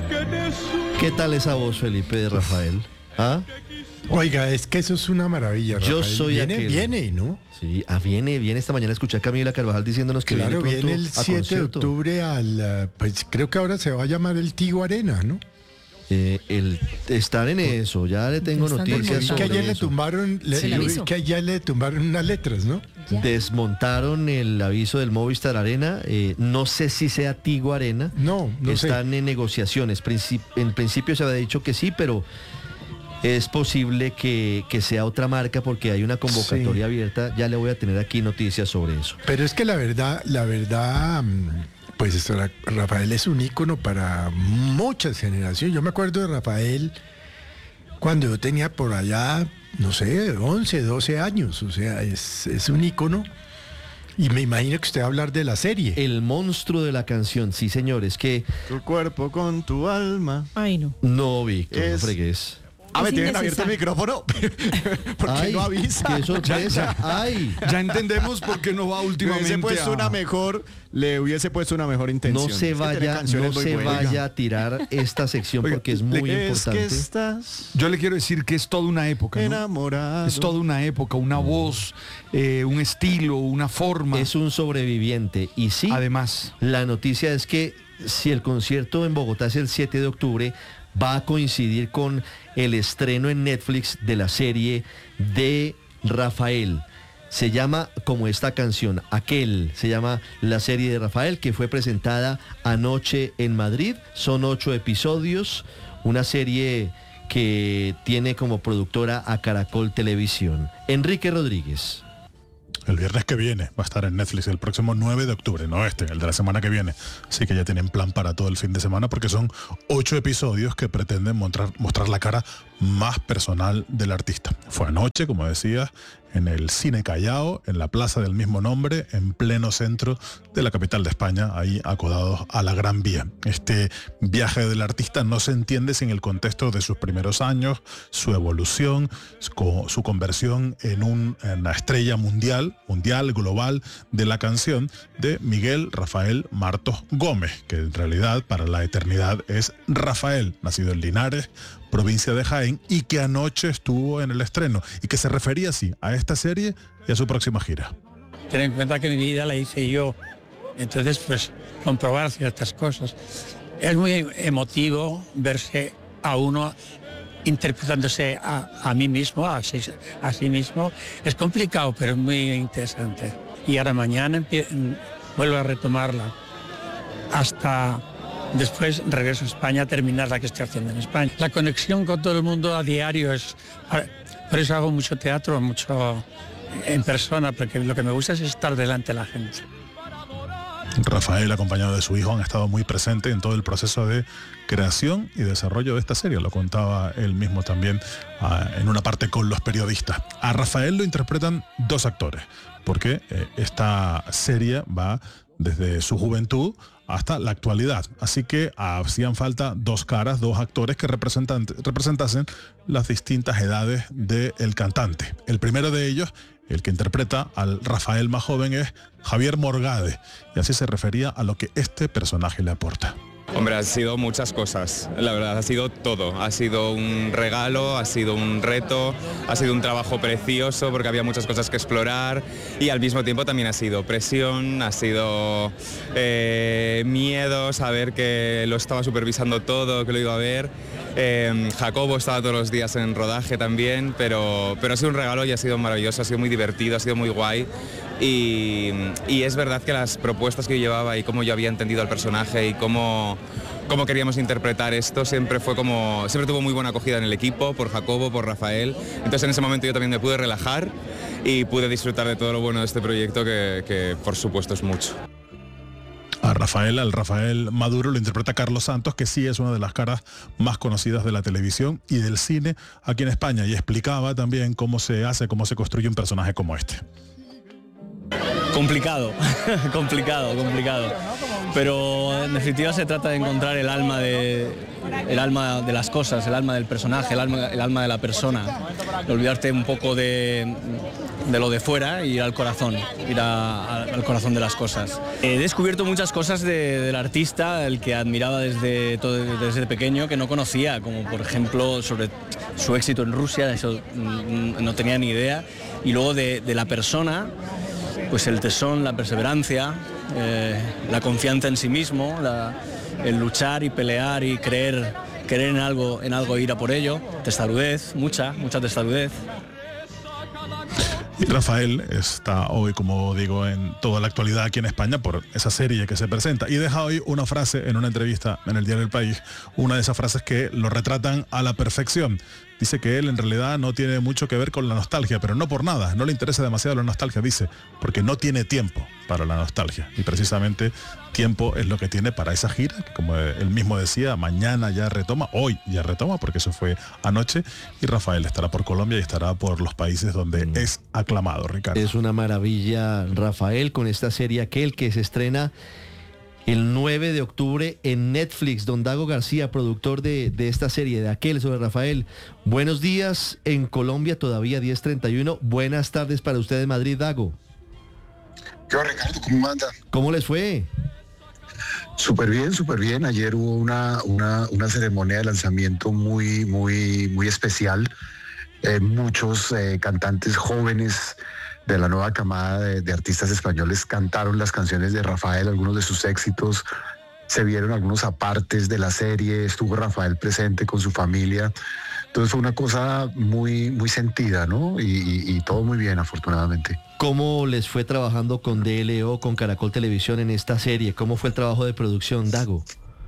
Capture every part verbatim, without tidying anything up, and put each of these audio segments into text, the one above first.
¿Qué tal esa voz, Felipe, de Rafael? ¿Ah? Oiga, es que eso es una maravilla, Rafael. Yo soy viene, aquel. viene, ¿no? Sí, ah, viene, viene. Esta mañana escuché a Camila Carvajal diciéndonos que Claro, viene pronto viene el a siete de concierto. octubre al, pues creo que ahora se va a llamar el Tigo Arena, ¿no? Eh, el, están en eso, ya le tengo Están noticias Vi desmontando. que sobre ayer le eso. tumbaron, le, Sí. yo vi que ayer le tumbaron unas letras, ¿no? Ya. Desmontaron el aviso del Movistar Arena. Eh, no sé si sea Tigo Arena. No, no sé. Están en negociaciones. Princip- en principio se había dicho que sí, pero es posible que, que sea otra marca porque hay una convocatoria Sí. abierta. Ya le voy a tener aquí noticias sobre eso. Pero es que la verdad, la verdad, mm, pues esto, Ra- Rafael es un ícono para muchas generaciones. Yo me acuerdo de Rafael cuando yo tenía por allá, no sé, once, doce años. O sea, es, es un ícono. Y me imagino que usted va a hablar de la serie. El monstruo de la canción, sí señores, que Tu cuerpo con tu alma. Ay, no. no, Víctor, no Es- fregues. Ah, me Es tienen abierto el innecesario. micrófono. ¿Por qué Ay, no avisa? qué sorpresa. Ay, Ya entendemos por qué no va Le últimamente hubiese puesto a- una mejor, le hubiese puesto una mejor intención. no se Es que tiene vaya, canciones no muy se buenas. vaya a tirar esta sección Oiga, porque es muy Es que importante. estás Yo le quiero decir que es toda una época, ¿no? enamorado. Es toda una época, una voz, eh, un estilo, una forma. Es un sobreviviente. Y sí, Además, la noticia es que si el concierto en Bogotá es el siete de octubre, va a coincidir con el estreno en Netflix de la serie de Rafael. Se llama como esta canción, Aquel, se llama la serie de Rafael, que fue presentada anoche en Madrid. Son ocho episodios, una serie que tiene como productora a Caracol Televisión. Enrique Rodríguez. El viernes que viene va a estar en Netflix el próximo nueve de octubre, no este, el de la semana que viene. Así que ya tienen plan para todo el fin de semana porque son ocho episodios que pretenden mostrar, mostrar la cara más personal del artista. Fue anoche, como decías, en el Cine Callao, en la plaza del mismo nombre, en pleno centro de la capital de España, ahí acodados a la Gran Vía. Este viaje del artista no se entiende sin el contexto de sus primeros años, su evolución, su, su conversión en, un, en una estrella mundial, mundial, global de la canción de Miguel Rafael Martos Gómez, que en realidad para la eternidad es Rafael, nacido en Linares, provincia de Jaén, y que anoche estuvo en el estreno y que se refería así a esta serie y a su próxima gira. Ten en cuenta que mi vida la hice yo, entonces pues comprobar ciertas cosas. Es muy emotivo verse a uno interpretándose a, a mí mismo, a sí, a sí mismo. Es complicado, pero es muy interesante. Y ahora mañana empie- vuelvo a retomarla hasta después regreso a España a terminar la que estoy haciendo en España. La conexión con todo el mundo a diario es... Por eso hago mucho teatro, mucho en persona, porque lo que me gusta es estar delante de la gente. Rafael, acompañado de su hijo, han estado muy presentes en todo el proceso de creación y desarrollo de esta serie. Lo contaba él mismo también uh, en una parte con los periodistas. A Rafael lo interpretan dos actores, porque eh, esta serie va desde su juventud hasta la actualidad. Así que hacían falta dos caras, dos actores que representan, representasen las distintas edades del cantante. El primero de ellos, el que interpreta al Rafael más joven, es Javier Morgade, y así se refería a lo que este personaje le aporta. Hombre, ha sido muchas cosas, la verdad, ha sido todo. Ha sido un regalo, ha sido un reto, ha sido un trabajo precioso porque había muchas cosas que explorar y al mismo tiempo también ha sido presión, ha sido eh, miedo, saber que lo estaba supervisando todo, que lo iba a ver. Eh, Jacobo estaba todos los días en rodaje también, pero, pero ha sido un regalo y ha sido maravilloso, ha sido muy divertido, ha sido muy guay. Y, y es verdad que las propuestas que yo llevaba y cómo yo había entendido al personaje y cómo, cómo queríamos interpretar esto siempre fue como, siempre tuvo muy buena acogida en el equipo, por Jacobo, por Rafael. Entonces en ese momento yo también me pude relajar y pude disfrutar de todo lo bueno de este proyecto que, que por supuesto es mucho. A Rafael, al Rafael Maduro lo interpreta Carlos Santos, que sí es una de las caras más conocidas de la televisión y del cine aquí en España, y explicaba también cómo se hace, cómo se construye un personaje como este. Complicado, complicado, complicado. Pero en definitiva se trata de encontrar el alma de, el alma de las cosas, el alma del personaje, el alma, el alma de la persona. De olvidarte un poco de, de lo de fuera y ir al corazón, ir a, a, al corazón de las cosas. He descubierto muchas cosas de, del artista, el que admiraba desde, todo, desde pequeño, que no conocía, como por ejemplo sobre su éxito en Rusia, eso no tenía ni idea. Y luego de, de la persona, pues el tesón, la perseverancia, eh, la confianza en sí mismo, la, el luchar y pelear y creer, creer en algo, en algo e ir a por ello, testarudez, mucha, mucha testarudez. Y Rafael está hoy, como digo, en toda la actualidad aquí en España por esa serie que se presenta. Y deja hoy una frase en una entrevista en el diario El País, una de esas frases que lo retratan a la perfección. Dice que él en realidad no tiene mucho que ver con la nostalgia, pero no por nada, no le interesa demasiado la nostalgia, dice, porque no tiene tiempo para la nostalgia. Y precisamente tiempo es lo que tiene para esa gira, que como él mismo decía, mañana ya retoma, hoy ya retoma, porque eso fue anoche, y Rafael estará por Colombia y estará por los países donde mm. es aclamado, Ricardo. Es una maravilla, Rafael, con esta serie Aquel, que se estrena el nueve de octubre en Netflix. Don Dago García, productor de, de esta serie, de Aquel, sobre Rafael. Buenos días en Colombia, todavía diez treinta y uno. Buenas tardes para usted en Madrid, Dago. ¿Qué onda, Ricardo? ¿Cómo anda? ¿Cómo les fue? Súper bien, súper bien. Ayer hubo una, una, una ceremonia de lanzamiento muy, muy, muy especial. Eh, muchos eh, cantantes jóvenes de la nueva camada de, de artistas españoles cantaron las canciones de Rafael, algunos de sus éxitos. Se vieron algunos apartes de la serie, estuvo Rafael presente con su familia. Entonces fue una cosa muy, muy sentida, ¿no? Y, y, y todo muy bien, afortunadamente. ¿Cómo les fue trabajando con D L O, con Caracol Televisión en esta serie? ¿Cómo fue el trabajo de producción, Dago?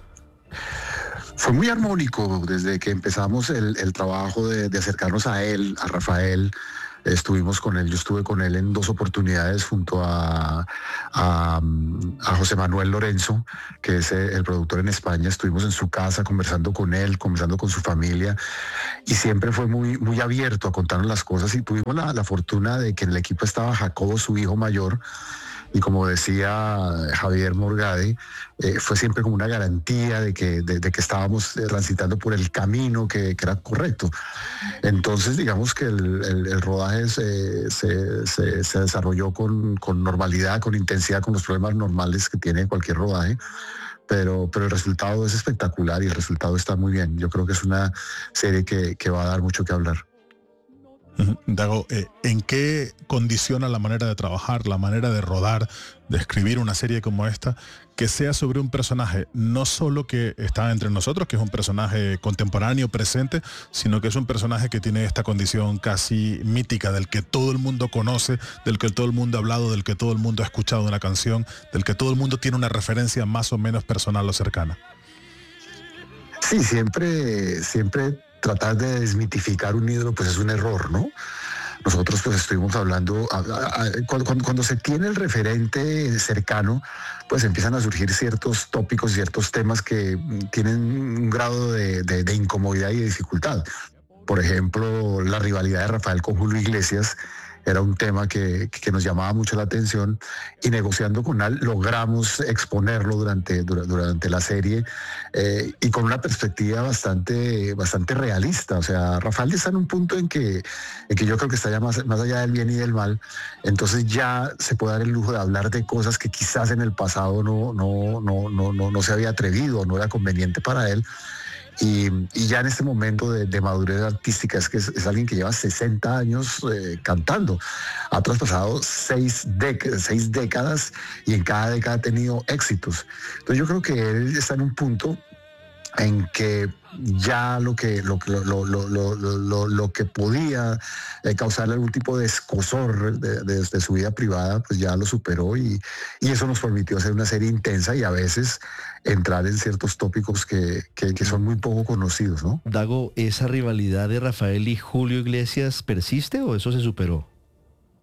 Fue muy armónico desde que empezamos el, el trabajo de, de acercarnos a él, a Rafael. Estuvimos con él, yo estuve con él en dos oportunidades junto a, a, a José Manuel Lorenzo, que es el productor en España. Estuvimos en su casa conversando con él, conversando con su familia, y siempre fue muy, muy abierto a contarnos las cosas. Y tuvimos la, la fortuna de que en el equipo estaba Jacobo, su hijo mayor, y como decía Javier Morgade, eh, fue siempre como una garantía de que, de, de que estábamos transitando por el camino que, que era correcto. Entonces, digamos que el, el, el rodaje se, se, se, se desarrolló con, con normalidad, con intensidad, con los problemas normales que tiene cualquier rodaje. Pero, pero el resultado es espectacular y el resultado está muy bien. Yo creo que es una serie que, que va a dar mucho que hablar. Dago, eh, ¿en qué condiciona la manera de trabajar, la manera de rodar, de escribir una serie como esta, que sea sobre un personaje no solo que está entre nosotros, que es un personaje contemporáneo, presente, sino que es un personaje que tiene esta condición casi mítica, del que todo el mundo conoce, del que todo el mundo ha hablado, del que todo el mundo ha escuchado una canción, del que todo el mundo tiene una referencia más o menos personal o cercana? Sí, siempre, siempre tratar de desmitificar un ídolo pues es un error, ¿no? Nosotros pues estuvimos hablando, a, a, a, cuando, cuando se tiene el referente cercano, pues empiezan a surgir ciertos tópicos, ciertos temas que tienen un grado de, de, de incomodidad y de dificultad. Por ejemplo, la rivalidad de Rafael con Julio Iglesias era un tema que, que nos llamaba mucho la atención, y negociando con él logramos exponerlo durante, durante la serie, eh, y con una perspectiva bastante, bastante realista. O sea, Rafael está en un punto en que, en que yo creo que está ya más, más allá del bien y del mal, entonces ya se puede dar el lujo de hablar de cosas que quizás en el pasado no, no, no, no, no, no se había atrevido, no era conveniente para él. Y, y ya en este momento de, de madurez artística, es que es, es alguien que lleva sesenta años eh, cantando, ha traspasado seis, dec- seis décadas y en cada década ha tenido éxitos. Entonces yo creo que él está en un punto en que ya lo que, lo, lo, lo, lo, lo, lo, lo que podía eh, causarle algún tipo de escozor de, de, de su vida privada, pues ya lo superó, y, y eso nos permitió hacer una serie intensa y a veces entrar en ciertos tópicos que, que, que son muy poco conocidos, ¿no? Dago, ¿esa rivalidad de Rafael y Julio Iglesias persiste o eso se superó?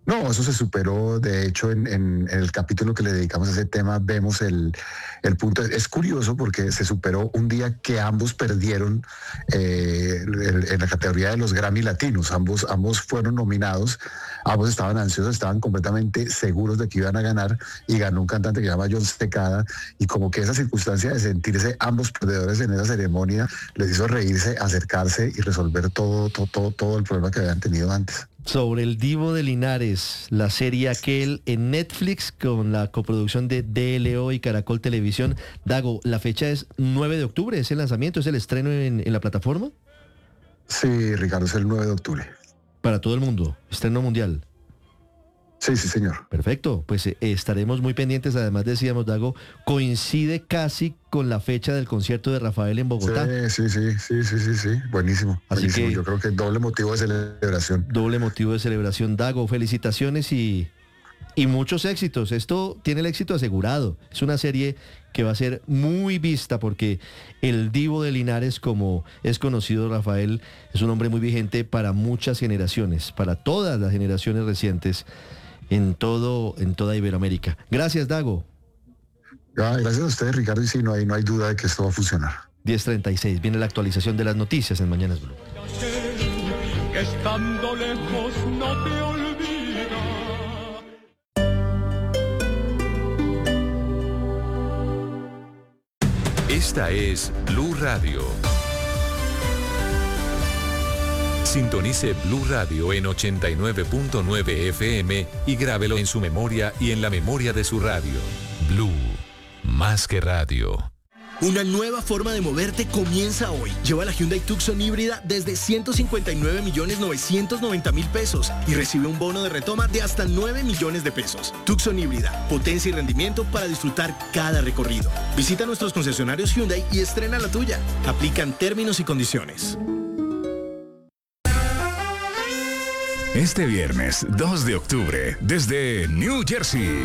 No, eso se superó. De hecho, en, en, en el capítulo que le dedicamos a ese tema, vemos el, el punto. Es curioso porque se superó un día que ambos perdieron eh, en, en la categoría de los Grammy Latinos. Ambos, ambos fueron nominados, ambos estaban ansiosos, estaban completamente seguros de que iban a ganar, y ganó un cantante que se llama John Secada, y como que esa circunstancia de sentirse ambos perdedores en esa ceremonia les hizo reírse, acercarse y resolver todo, todo, todo, todo el problema que habían tenido antes. Sobre el Divo de Linares, la serie aquel en Netflix con la coproducción de D L O y Caracol Televisión. Dago, la fecha es nueve de octubre, ¿es el lanzamiento, es el estreno en, en la plataforma? Sí, Ricardo, es el nueve de octubre. Para todo el mundo, estreno mundial. Sí, sí, señor. Perfecto, pues eh, estaremos muy pendientes. Además, decíamos, Dago, coincide casi con la fecha del concierto de Rafael en Bogotá. Sí, sí, sí, sí, sí, sí, sí. Buenísimo. Así buenísimo. que yo creo que doble motivo de celebración. Doble motivo de celebración. Dago, felicitaciones y, y muchos éxitos. Esto tiene el éxito asegurado. Es una serie que va a ser muy vista porque el Divo de Linares, como es conocido Rafael, es un hombre muy vigente para muchas generaciones, para todas las generaciones recientes en todo, en toda Iberoamérica. Gracias, Dago. Ah, gracias a ustedes, Ricardo, y sí, no hay, no hay duda de que esto va a funcionar. diez treinta y seis, viene la actualización de las noticias en Mañanas Blue. Estando lejos no te olvida. Esta es Blue Radio. Sintonice Blue Radio en ochenta y nueve punto nueve F M y grábelo en su memoria y en la memoria de su radio. Blue, más que radio. Una nueva forma de moverte comienza hoy. Lleva la Hyundai Tucson híbrida desde ciento cincuenta y nueve millones novecientos noventa mil pesos y recibe un bono de retoma de hasta nueve millones de pesos. Tucson híbrida, potencia y rendimiento para disfrutar cada recorrido. Visita nuestros concesionarios Hyundai y estrena la tuya. Aplican términos y condiciones. Este viernes dos de octubre, desde New Jersey,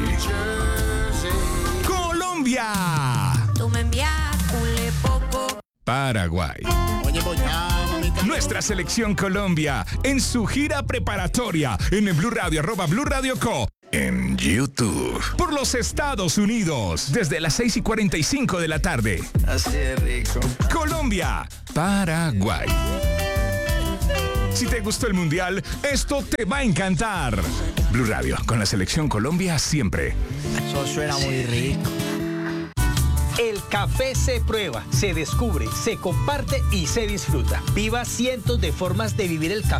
Colombia, Tú me enviaste un lepoco. Paraguay. Nuestra selección Colombia en su gira preparatoria en el Blue Radio, arroba Blue Radio Co. En YouTube. Por los Estados Unidos, desde las seis y cuarenta y cinco de la tarde. Así de rico. Colombia, Paraguay. Si te gustó el Mundial, esto te va a encantar. Blue Radio, con la selección Colombia siempre. Eso suena muy rico. El café se prueba, se descubre, se comparte y se disfruta. Viva cientos de formas de vivir el café.